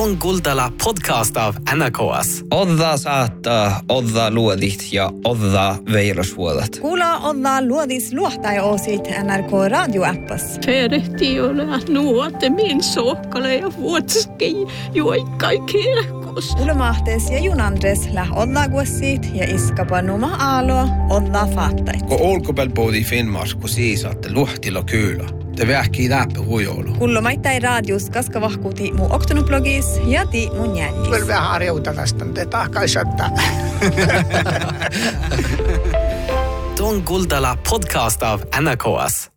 Tuon Kuultala podcast av NKS. Odda saattaa, odda luodit ja odda veirosvuodet. Kuulla odda luodis luohtaja-osit NRK radioappas. Ferehti ole nuote min sokkale ja vuotski juoikkai kirkos. Ulmahtes ja junandres läh odda guossit ja iskapa numa aalo odda faattait. Kun olkopelpoodi Finnmark, kun siisaatte luhtilla kyylä. Te vähkii läppä huijoulu. Kullomaittai radius kaskavahkuuti mu oktonublogis ja ti mun jäljis. Kyllä vähän harjoitelasta, te tahkaisattaa. Tuon Kuultala podcast av NKS.